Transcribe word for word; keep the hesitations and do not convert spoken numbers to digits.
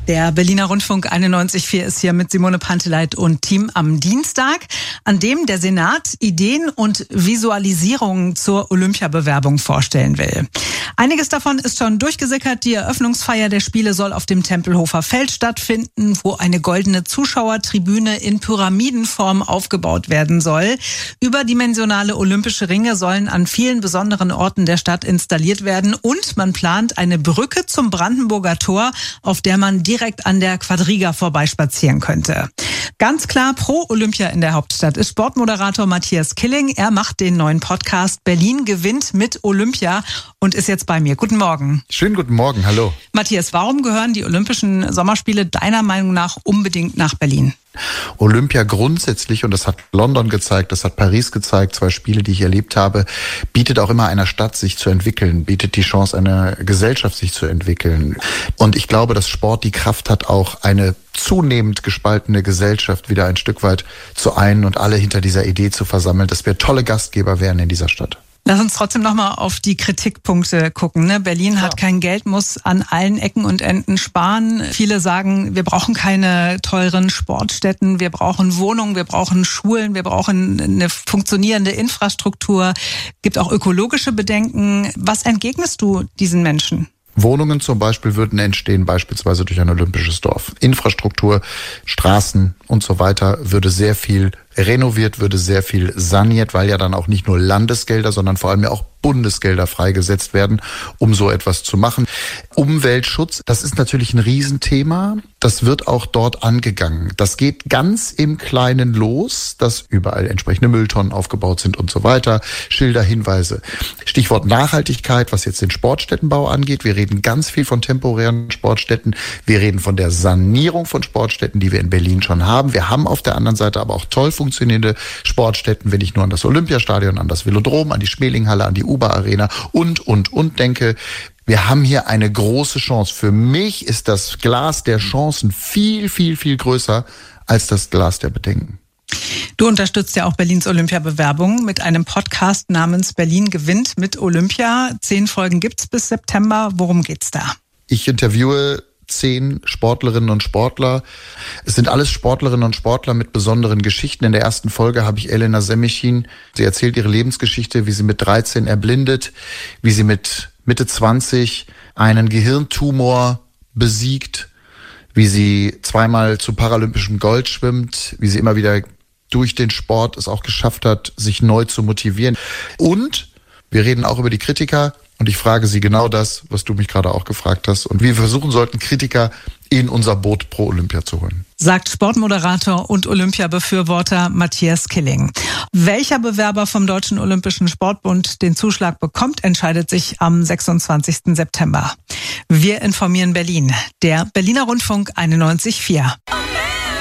Der Berliner Rundfunk einundneunzig Komma vier ist hier mit Simone Panteleit und Team am Dienstag, an dem der Senat Ideen und Visualisierungen zur Olympiabewerbung vorstellen will. Einiges davon ist schon durchgesickert. Die Eröffnungsfeier der Spiele soll auf dem Tempelhofer Feld stattfinden, wo eine goldene Zuschauertribüne in Pyramidenform aufgebaut werden soll. Überdimensionale olympische Ringe sollen an vielen besonderen Orten der Stadt installiert werden und man plant eine Brücke zum Brandenburger Tor, auf der man direkt an der Quadriga vorbeispazieren könnte. Ganz klar pro Olympia in der Hauptstadt ist Sportmoderator Matthias Killing. Er macht den neuen Podcast Berlin gewinnt mit Olympia und ist jetzt bei mir. Guten Morgen. Schönen guten Morgen, hallo. Matthias, warum gehören die Olympischen Sommerspiele deiner Meinung nach unbedingt nach Berlin? Olympia grundsätzlich, und das hat London gezeigt, das hat Paris gezeigt, zwei Spiele, die ich erlebt habe, bietet auch immer einer Stadt, sich zu entwickeln, bietet die Chance einer Gesellschaft, sich zu entwickeln. Und ich glaube, dass Sport die Kraft hat, auch eine zunehmend gespaltene Gesellschaft wieder ein Stück weit zu einen und alle hinter dieser Idee zu versammeln, dass wir tolle Gastgeber wären in dieser Stadt. Lass uns trotzdem nochmal auf die Kritikpunkte gucken. Ne? Berlin ja. hat kein Geld, muss an allen Ecken und Enden sparen. Viele sagen, wir brauchen keine teuren Sportstätten, wir brauchen Wohnungen, wir brauchen Schulen, wir brauchen eine funktionierende Infrastruktur. Gibt auch ökologische Bedenken. Was entgegnest du diesen Menschen? Wohnungen zum Beispiel würden entstehen, beispielsweise durch ein olympisches Dorf. Infrastruktur, Straßen und so weiter würde sehr viel renoviert, würde sehr viel saniert, weil ja dann auch nicht nur Landesgelder, sondern vor allem ja auch Bundesgelder freigesetzt werden, um so etwas zu machen. Umweltschutz, das ist natürlich ein Riesenthema. Das wird auch dort angegangen. Das geht ganz im Kleinen los, dass überall entsprechende Mülltonnen aufgebaut sind und so weiter. Schilder, Hinweise. Stichwort Nachhaltigkeit, was jetzt den Sportstättenbau angeht. Wir reden ganz viel von temporären Sportstätten. Wir reden von der Sanierung von Sportstätten, die wir in Berlin schon haben. Wir haben auf der anderen Seite aber auch toll funktionierende Sportstätten, wenn ich nur an das Olympiastadion, an das Velodrom, an die Schmelinghalle, an die Uber-Arena und, und, und denke. Wir haben hier eine große Chance. Für mich ist das Glas der Chancen viel, viel, viel größer als das Glas der Bedenken. Du unterstützt ja auch Berlins Olympiabewerbung mit einem Podcast namens Berlin gewinnt mit Olympia. Zehn Folgen gibt's bis September. Worum geht's da? Ich interviewe zehn Sportlerinnen und Sportler. Es sind alles Sportlerinnen und Sportler mit besonderen Geschichten. In der ersten Folge habe ich Elena Semichin. Sie erzählt ihre Lebensgeschichte, wie sie mit dreizehn erblindet, wie sie mit Mitte zwanzig einen Gehirntumor besiegt, wie sie zweimal zu paralympischem Gold schwimmt, wie sie immer wieder durch den Sport es auch geschafft hat, sich neu zu motivieren. Und wir reden auch über die Kritiker. Und ich frage Sie genau das, was du mich gerade auch gefragt hast. Und wir versuchen sollten, Kritiker in unser Boot pro Olympia zu holen. Sagt Sportmoderator und Olympiabefürworter Matthias Killing. Welcher Bewerber vom Deutschen Olympischen Sportbund den Zuschlag bekommt, entscheidet sich am sechsundzwanzigsten September. Wir informieren Berlin. Der Berliner Rundfunk einundneunzig Komma vier.